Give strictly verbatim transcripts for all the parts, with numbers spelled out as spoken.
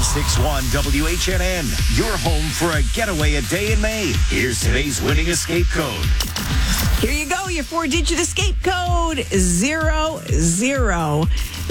ninety-six point one W H N N, your home for a getaway a day in May. Here's today's winning escape code. Here you go, your four-digit escape code, zero zero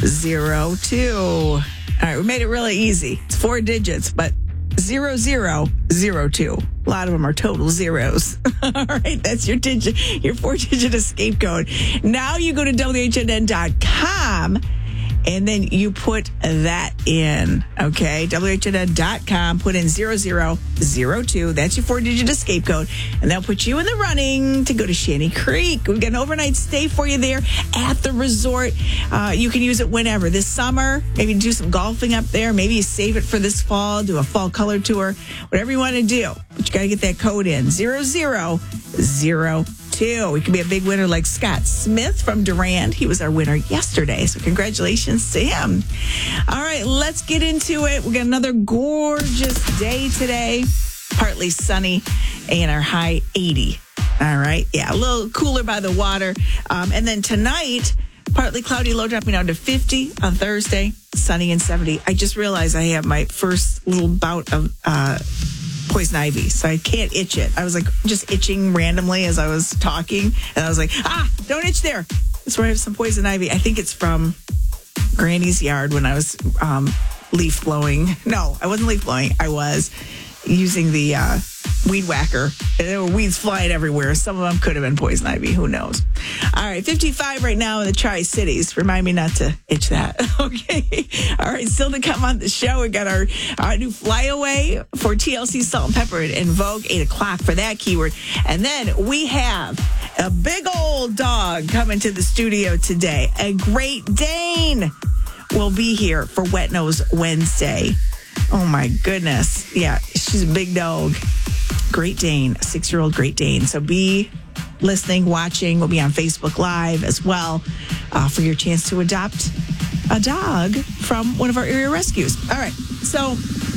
zero two. All right, we made it really easy. It's four digits, but zero zero zero two. A lot of them are total zeros. All right, that's your digit, your four-digit escape code. Now you go to W H N N dot com. And then you put that in, okay? W H N N dot com, put in zero zero zero two. That's your four-digit escape code. And they'll put you in the running to go to Shanty Creek. We've got an overnight stay for you there at the resort. Uh, you can use it whenever. This summer, maybe do some golfing up there. Maybe you save it for this fall, do a fall color tour, whatever you want to do. But you got to get that code in, zero zero zero two. Too. We could be a big winner like Scott Smith from Durand. He was our winner yesterday, so congratulations to him. All right, let's get into it. We got another gorgeous day today. Partly sunny and our high eighty. All right, yeah, a little cooler by the water. Um, and then tonight, partly cloudy, low dropping down to fifty on Thursday, sunny and seventy. I just realized I have my first little bout of uh poison ivy, so I can't itch it. I was like just itching randomly as I was talking, and I was like, ah, don't itch there. That's where I have some poison ivy. I think it's from Granny's yard when I was um, leaf blowing. No, I wasn't leaf blowing. I was using the uh, weed whacker. And there were weeds flying everywhere. Some of them could have been poison ivy. Who knows? All right, fifty-five right now in the Tri-Cities. Remind me not to itch that. Okay. All right, still to come on the show, we got our, our new flyaway for T L C Salt and Pepper in Vogue, eight o'clock for that keyword. And then we have a big old dog coming to the studio today. A Great Dane will be here for Wet Nose Wednesday. Oh, my goodness. Yeah, she's a big dog. Great Dane, a six-year-old Great Dane. So be listening, watching. We'll be on Facebook Live as well uh, for your chance to adopt a dog from one of our area rescues. All right. So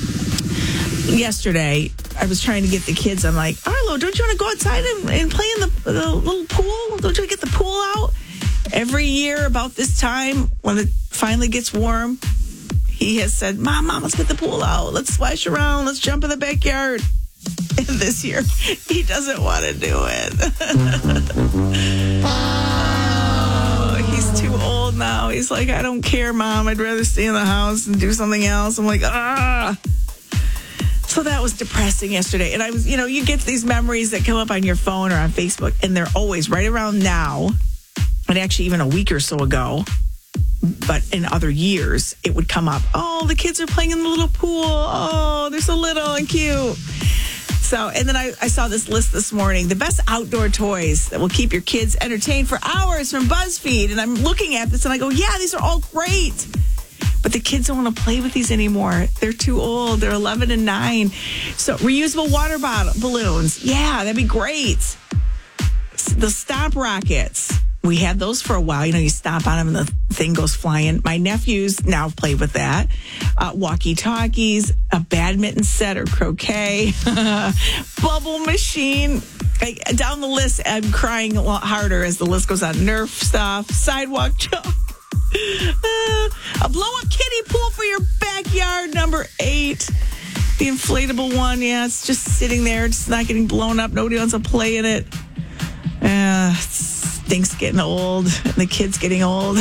yesterday, I was trying to get the kids. I'm like, Arlo, don't you want to go outside and, and play in the, the little pool? Don't you want to get the pool out? Every year about this time, when it finally gets warm, he has said, Mom, Mom, let's get the pool out. Let's splash around. Let's jump in the backyard. And this year, he doesn't want to do it. Oh, he's too old now. He's like, I don't care, Mom. I'd rather stay in the house and do something else. I'm like, ah. So that was depressing yesterday. And I was, you know, you get these memories that come up on your phone or on Facebook, and they're always right around now. And actually, even a week or so ago. But in other years, it would come up. Oh, the kids are playing in the little pool. Oh, they're so little and cute. So, and then I, I saw this list this morning. The best outdoor toys that will keep your kids entertained for hours from BuzzFeed. And I'm looking at this and I go, yeah, these are all great. But the kids don't want to play with these anymore. They're too old. They're eleven and nine. So reusable water bottle balloons. Yeah, that'd be great. The Stomp Rockets. We had those for a while. You know, you stomp on them and the thing goes flying. My nephews now play with that. Uh, walkie-talkies, a badminton set or croquet, bubble machine. I, down the list, I'm crying a lot harder as the list goes on. Nerf stuff, sidewalk chalk. Uh, a blow-up kiddie pool for your backyard, number eight. The inflatable one, yeah, it's just sitting there. It's not getting blown up. Nobody wants to play in it. Uh, stinks getting old, and the kid's getting old.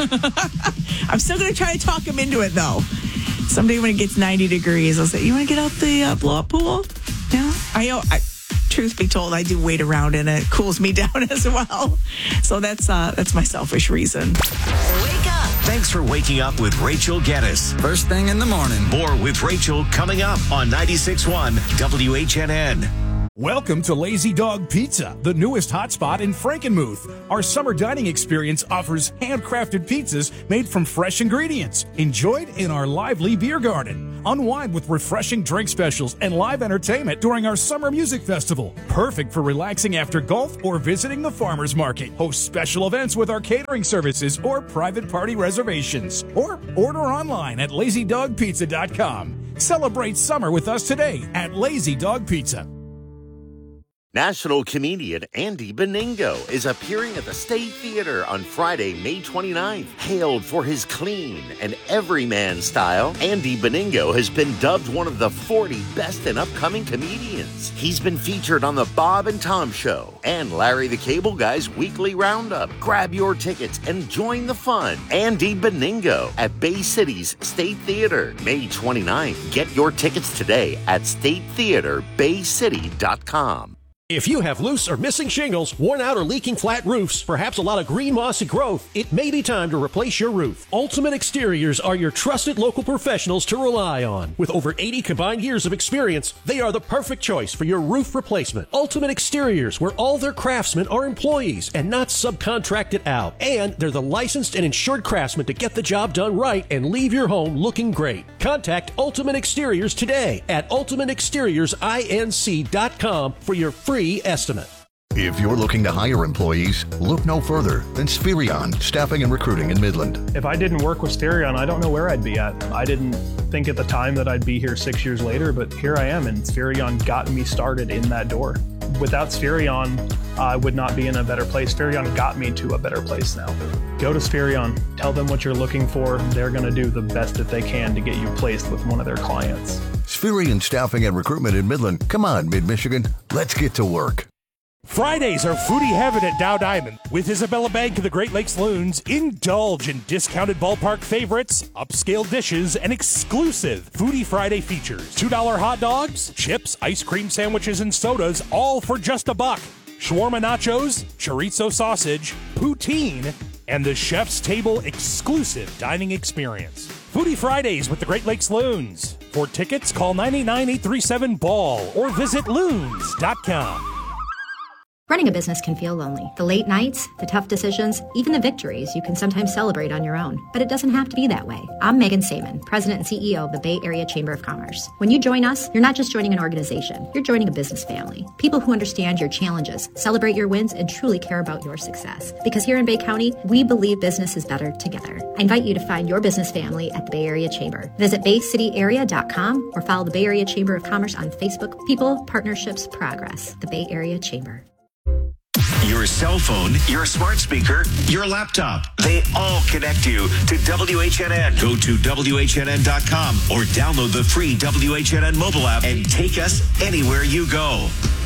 I'm still going to try to talk him into it, though. Someday when it gets ninety degrees, I'll say, you want to get out the uh, blow-up pool? Yeah. I, I Truth be told, I do wait around, and it cools me down as well. So that's uh, that's my selfish reason. Wake up. Thanks for waking up with Rachel Geddes. First thing in the morning. More with Rachel coming up on ninety-six point one W H N N. Welcome to Lazy Dog Pizza, the newest hotspot in Frankenmuth. Our summer dining experience offers handcrafted pizzas made from fresh ingredients, enjoyed in our lively beer garden. Unwind with refreshing drink specials and live entertainment during our summer music festival. Perfect for relaxing after golf or visiting the farmer's market. Host special events with our catering services or private party reservations. Or order online at lazy dog pizza dot com. Celebrate summer with us today at Lazy Dog Pizza. National comedian Andy Beningo is appearing at the State Theater on Friday, May twenty-ninth. Hailed for his clean and everyman style, Andy Beningo has been dubbed one of the forty best and upcoming comedians. He's been featured on The Bob and Tom Show and Larry the Cable Guy's Weekly Roundup. Grab your tickets and join the fun. Andy Beningo at Bay City's State Theater, May twenty-ninth. Get your tickets today at state theater bay city dot com. If you have loose or missing shingles, worn out or leaking flat roofs, perhaps a lot of green mossy growth, it may be time to replace your roof. Ultimate Exteriors are your trusted local professionals to rely on. With over eighty combined years of experience, they are the perfect choice for your roof replacement. Ultimate Exteriors, where all their craftsmen are employees and not subcontracted out. And they're the licensed and insured craftsmen to get the job done right and leave your home looking great. Contact Ultimate Exteriors today at ultimate exteriors inc dot com for your free estimate. If you're looking to hire employees, look no further than Spherion Staffing and Recruiting in Midland. If I didn't work with Spherion, I don't know where I'd be at. I didn't think at the time that I'd be here six years later, but here I am, and Spherion got me started in that door. Without Spherion, I would not be in a better place. Spherion got me to a better place now. Go to Spherion, tell them what you're looking for. They're going to do the best that they can to get you placed with one of their clients. Spherion Staffing and Recruitment in Midland. Come on, Mid-Michigan, let's get to work. Fridays are foodie heaven at Dow Diamond. With Isabella Bank of the Great Lakes Loons, indulge in discounted ballpark favorites, upscale dishes, and exclusive Foodie Friday features. two dollar hot dogs, chips, ice cream sandwiches, and sodas, all for just a buck. Shawarma nachos, chorizo sausage, poutine, and the Chef's Table exclusive dining experience. Foodie Fridays with the Great Lakes Loons. For tickets, call nine eight nine, eight three seven, B A L L or visit loons dot com. Running a business can feel lonely. The late nights, the tough decisions, even the victories you can sometimes celebrate on your own. But it doesn't have to be that way. I'm Megan Saman, President and C E O of the Bay Area Chamber of Commerce. When you join us, you're not just joining an organization, you're joining a business family. People who understand your challenges, celebrate your wins, and truly care about your success. Because here in Bay County, we believe business is better together. I invite you to find your business family at the Bay Area Chamber. Visit bay city area dot com or follow the Bay Area Chamber of Commerce on Facebook. People, Partnerships, Progress. The Bay Area Chamber. Your cell phone, your smart speaker, your laptop. They all connect you to W H N N. Go to W H N N dot com or download the free W H N N mobile app and take us anywhere you go.